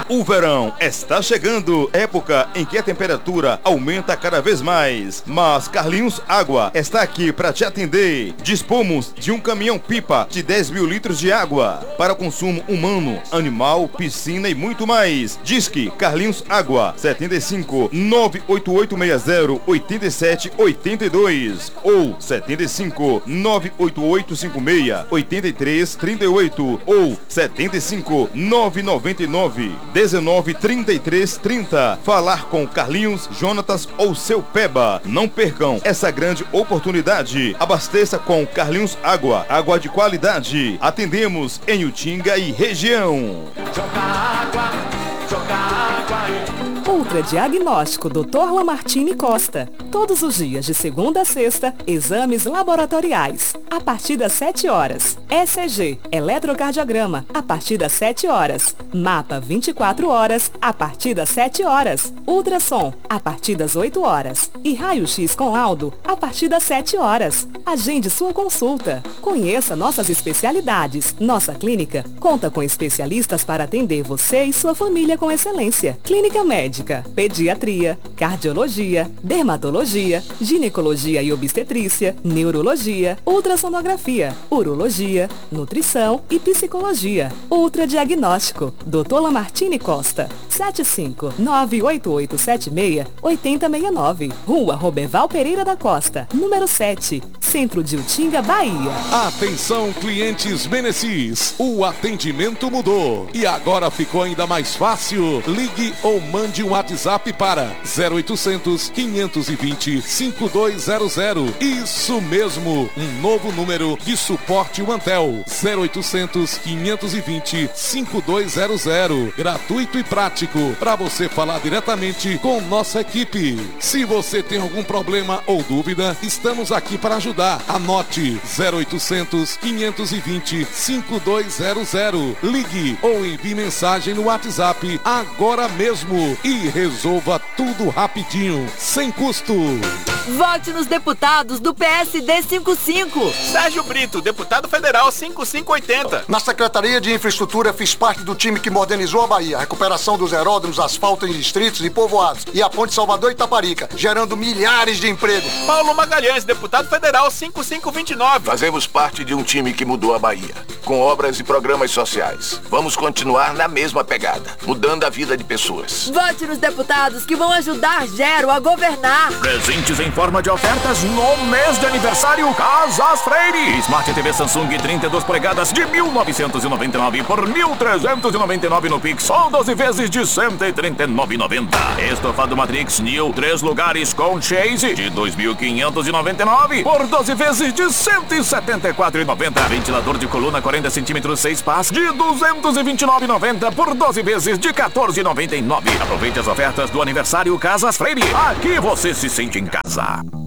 O verão está chegando, época em que a temperatura aumenta cada vez mais. Mas Carlinhos Água está aqui para te atender. Dispomos de um caminhão-pipa de 10 mil litros de água para consumo humano, animal, piscina e muito mais. Disque Carlinhos Água 75 98860 8782 ou 75 98856 8338 ou 75 999 193330. Falar com Carlinhos, Jonatas ou seu Peba. Não percam essa grande oportunidade. Abasteça com Carlinhos Água, água de qualidade. Atendemos em Utinga e região. Joga água, joga água. Ultradiagnóstico Dr. Lamartine Costa. Todos os dias de segunda a sexta, exames laboratoriais. A partir das 7 horas. ECG, eletrocardiograma, a partir das 7 horas. Mapa 24 horas, a partir das 7 horas. Ultrassom, a partir das 8 horas. E raio-x com laudo, a partir das 7 horas. Agende sua consulta. Conheça nossas especialidades. Nossa clínica conta com especialistas para atender você e sua família com excelência. Clínica médica, pediatria, cardiologia, dermatologia, ginecologia e obstetrícia, neurologia, ultrassonografia, urologia, nutrição e psicologia. Ultradiagnóstico, Dr. Lamartine Costa, 75988768069, Rua Roberval Pereira da Costa, número 7, Centro de Utinga, Bahia. Atenção, clientes Menecis, o atendimento mudou e agora ficou ainda mais fácil. Ligue ou mande um WhatsApp para 0800 520 5200. Isso mesmo, um novo número de suporte Antel, 0800 520 5200. Gratuito e prático para você falar diretamente com nossa equipe. Se você tem algum problema ou dúvida, estamos aqui para ajudar. Anote 0800 520 5200. Ligue ou envie mensagem no WhatsApp agora mesmo e resolva tudo rapidinho, sem custo. Vote nos deputados do PSD 55. Sérgio Brito, deputado federal 5580. Na Secretaria de Infraestrutura fiz parte do time que modernizou a Bahia. Recuperação dos aeródromos, asfalto em distritos e povoados. E a Ponte Salvador Itaparica, gerando milhares de empregos. Paulo Magalhães, deputado federal 5529. Fazemos parte de um time que mudou a Bahia, com obras e programas sociais. Vamos continuar na mesma pegada, mudando a vida de pessoas. Vote nos deputados que vão ajudar Gero a governar. Presentes em forma de ofertas no mês de aniversário Casas Freire. Smart TV Samsung 32 polegadas de 1.999 por 1.399 no Pix ou 12 vezes de 139,90. Estofado Matrix New 3 lugares com Chase de 2.599 por 12 vezes de 174,90. Ventilador de coluna 40 cm 6 pás de 229,90 por 12 vezes de 14,99. Aproveite as ofertas do aniversário Casas Freire. Aqui você se sente em casa.